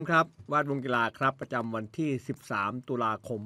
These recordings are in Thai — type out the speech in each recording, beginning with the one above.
ครับวาดวงกีฬาครับประจำวันที่13ตุลาคม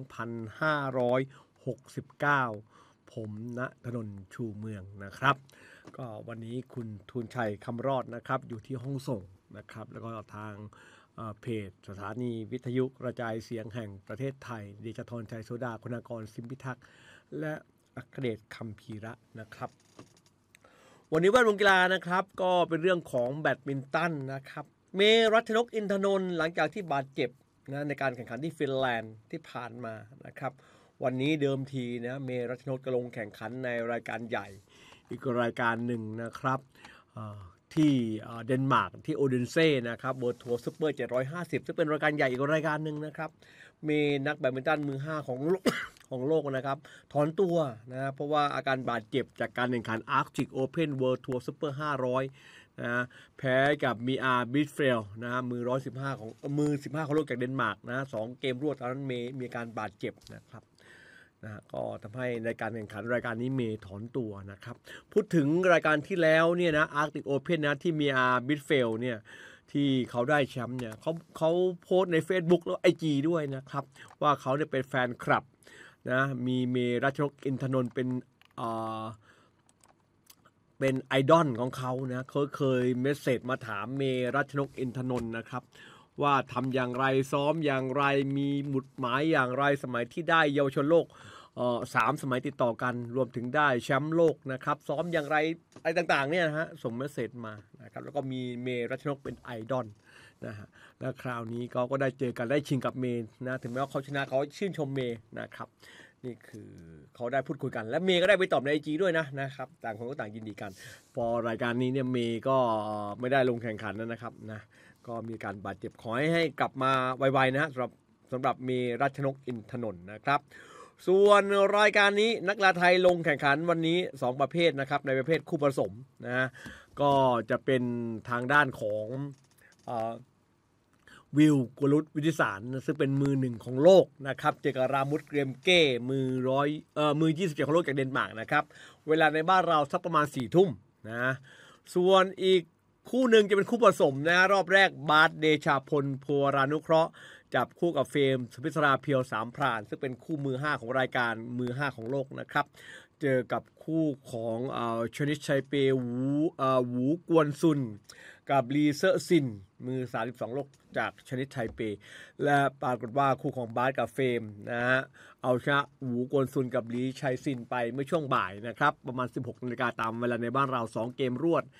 2569ผมณธนนท์ชูเมืองนะครับก็วันนี้คุณทูลชัยคำรอดนะครับอยู่ที่ห้องส่งนะครับแล้วก็ทางเพจสถานีวิทยุกระจายเสียงแห่งประเทศไทยเดชธรชัยโสดาคุณากรสิมพิทักษ์และอัครเดชคำพีระนะครับวันนี้วาดวงกีฬานะครับก็เป็นเรื่องของแบดมินตันนะครับเมรัชนกอินทนนท์หลังจากที่บาดเจ็บนะในการแข่งขันที่ฟินแลนด์ที่ผ่านมานะครับวันนี้เดิมทีนะเมรัชนกจะลงแข่งขันในรายการใหญ่อีกรายการหนึ่งนะครับที่เดนมาร์กที่โอเดนเซ่นะครับเวิลด์ทัวร์ซุปเปอร์750ซึ่งเป็นรายการใหญ่อีกรายการหนึ่งนะครับมีนักแบดมินตันมือ5ของโลกของโลกนะครับถอนตัวนะเพราะว่าอาการบาดเจ็บจากการแข่งขัน Arctic Open World Tour Super 500นะแพ้กับมีอาร์บิทเฟลนะมือ115ของมือ15ของโลกจากเดนมาร์กนะ2เกมรวดตอนนั้นมีอาการบาดเจ็บนะครับนะก็ทำให้ในการแข่งขันรายการนี้เมย์ถอนตัวนะครับพูดถึงรายการที่แล้วเนี่ยนะ Arctic Open นะที่มีอาร์บิทเฟลเนี่ยที่เขาได้แชมป์เนี่ยเขาโพสต์ใน Facebook แล้ว IG ด้วยนะครับว่าเขาเนี่ยเป็นแฟนคลับนะมีเมรัชนกอินทนนท์เป็นไอดอลของเขานะเขาเคยเมสเซจมาถามเมรัชนกอินทนนท์นะครับว่าทำอย่างไรซ้อมอย่างไรมีหมุดหมายอย่างไรสมัยที่ได้เยาวชนโลก3 สมัยติดต่อกันรวมถึงได้แชมป์โลกนะครับซ้อมอย่างไรอะไรต่างๆเนี่ยนะฮะส่งเมสเซจมานะครับแล้วก็มีเมรัชนกเป็นไอดอลนะฮะแล้วคราวนี้ก็ได้เจอกันได้ชิงกับเมย์นะถึงแม้ว่าเขาชนะเขาชื่นชมเมย์นะครับนี่คือเขาได้พูดคุยกันและเมย์ก็ได้ไปตอบใน IG ด้วยนะครับต่างคนก็ต่างยินดีกันพอรายการนี้เนี่ยเมย์ก็ไม่ได้ลงแข่งขันนะครับนะก็มีการบาดเจ็บขอให้กลับมาไวๆนะฮะสำหรับเมย์รัชนกอินทนนท์นะครับส่วนรายการนี้นักกีฬาไทยลงแข่งขันวันนี้2ประเภทนะครับในประเภทคู่ผสมนะก็จะเป็นทางด้านของวิวกุลุตวิทิสารซึ่งเป็นมือ1ของโลกนะครับเจอกับรามุตเกรียมเก้มือ27ของโลกจากเดนมาร์กนะครับเวลาในบ้านเราสักประมาณ4 ทุ่มนะส่วนอีกคู่หนึ่งจะเป็นคู่ผสมนะรอบแรกบาสเดชาพลพัวรานุเคราะห์จับคู่กับเฟรมสุพิศราเพียวสามพรานซึ่งเป็นคู่มือ5ของรายการมือ5ของโลกนะครับเจอกับคู่ของชนิชชัยเปหูกวนซุนกับลีเซอร์ซินมือ32โลกจากชนิดไทเปและปรากฏว่าคู่ของบาสกับเฟรมนะฮะเอาชนะหูกวนซุนกับลีชัยซินไปเมื่อช่วงบ่ายนะครับประมาณ 16 นาฬิกาตามเวลาในบ้านเรา2เกมรวด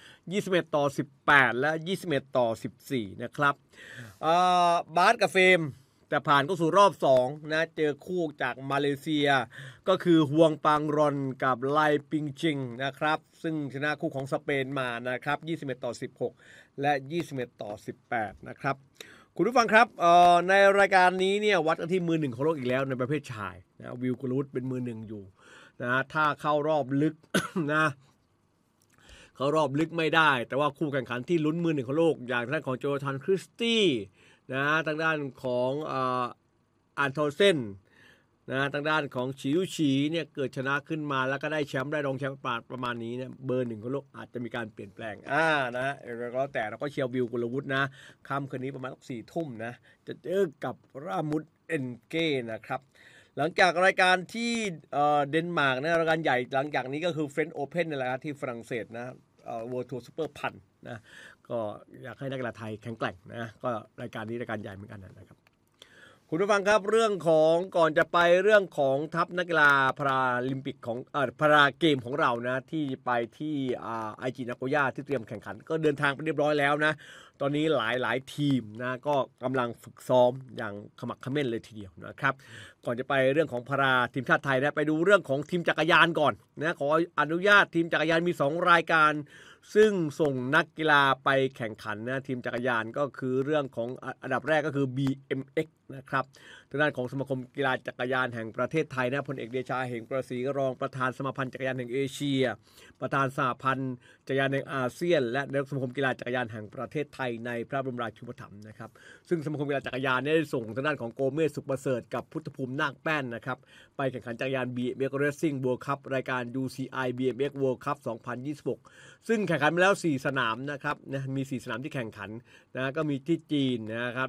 21-18และ21-14นะครับบาสกับเฟรมแต่ผ่านก็สู่รอบ2นะเจอคู่จากมาเลเซียก็คือฮวงปังรอนกับไลปิงจิงนะครับซึ่งชนะคู่ของสเปนมานะครับ21-16และ21-18นะครับคุณผู้ฟังครับในรายการนี้เนี่ยวัดกันที่มือ1ของโลกอีกแล้วในประเภทชายนะวิลกุลุตเป็นมือ1อยู่นะถ้าเข้ารอบลึก นะเข้ารอบลึกไม่ได้แต่ว่าคู่แข่งขันที่ลุ้นมือ1ของโลกอย่างทางด้านของโจนาธานคริสตี้นะทางด้านของอันโทเซนนะทางด้านของชิวฉีเนี่ยเกิดชนะขึ้นมาแล้วก็ได้แชมป์ได้รองแชมป์ประมาณนี้เนี่ยเบอร์1ของโลกอาจจะมีการเปลี่ยนแปลงนะแล้วแต่เราก็เชียร์วิวกุลวุฒินะค่ำคืนนี้ประมาณ4 ทุ่มนะจะเจอกับรามุตเอ็นเก้นะครับหลังจากรายการที่เดนมาร์กนะรายการใหญ่หลังจากนี้ก็คือเฟรนช์โอเพ่นนี่แหละที่ฝรั่งเศสนะเวิลด์ทัวร์ซุปเปอร์พันนะก็อยากให้นักกีฬาไทยแข็งแกร่งนะก็รายการนี้รายการใหญ่เหมือนกันนะครับคุณผู้ฟังครับเรื่องของก่อนจะไปเรื่องของทัพนักกีฬาพาราลิมปิกของพาราเกมของเรานะที่ไปที่ไอจินาโกย่าที่เตรียมแข่งขันก็เดินทางไปเรียบร้อยแล้วนะตอนนี้หลายทีมนะก็กำลังฝึกซ้อมอย่างขมักเขม้นเลยทีเดียวนะครับก่อนจะไปเรื่องของพาราทีมชาติไทยนะไปดูเรื่องของทีมจักรยานก่อนนะขออนุญาตทีมจักรยานมี2 รายการซึ่งส่งนักกีฬาไปแข่งขันนะทีมจักรยานก็คือเรื่องของอันดับแรกก็คือ BMX นะครับทางด้านของสมาคมกีฬาจักรยานแห่งประเทศไทยนะพลเอกเดชาเหงประศรีรองประธานสมาพันธ์จักรยานแห่งเอเชียประธานสหพันธ์จักรยานแห่งอาเซียนและนายกสมาคมกีฬาจักรยานแห่งประเทศไทยในพระบรมราชูปถัมภ์นะครับซึ่งสมาคมกีฬาจักรยานได้ส่งทางด้านของโกเมสสุขประเสริฐกับพุทธภูมินาคแป้นนะครับไปแข่งขันจักรยาน BMX Racing World Cup รายการ UCI BMX World Cup 2026ซึ่งแข่งขันมาแล้ว4 สนามนะครับนะมี4 สนามที่แข่งขันนะก็มีที่จีนนะครับ